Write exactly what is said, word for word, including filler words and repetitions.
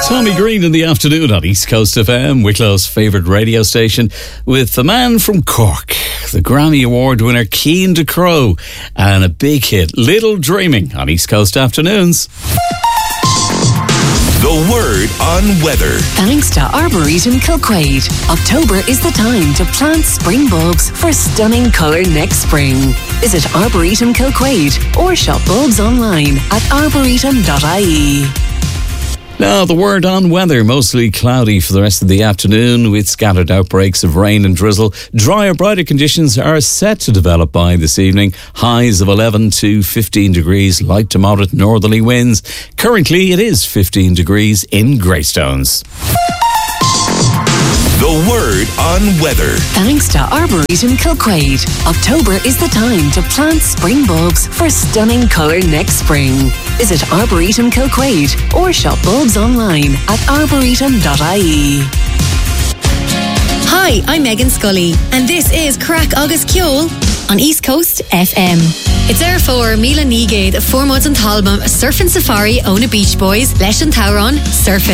Tommy Green in the afternoon on East Coast F M, Wicklow's favourite radio station, with the man from Cork, the Grammy Award winner Cian De Crow, and a big hit, Little Dreaming, on East Coast Afternoons. The word on weather. Thanks to Arboretum Kilquade. October is the time to plant spring bulbs for stunning colour next spring. Visit Arboretum Kilquade or shop bulbs online at arboretum dot I E. Now, the word on weather, mostly cloudy for the rest of the afternoon with scattered outbreaks of rain and drizzle. Drier, brighter conditions are set to develop by this evening. Highs of eleven to fifteen degrees, light to moderate northerly winds. Currently, it is fifteen degrees in Greystones. The word on weather. Thanks to Arboretum Kilquade. October is the time to plant spring bulbs for stunning colour next spring. Visit Arboretum Kilquade or shop bulbs online at arboretum dot I E. Hi, I'm Megan Scully, and this is Crack Agus Ceol on East Coast F M. It's there for Mila Nigade, Formod and Talbum, Surf and Safari, Ona Beach Boys, Lesh and Tauron, Surf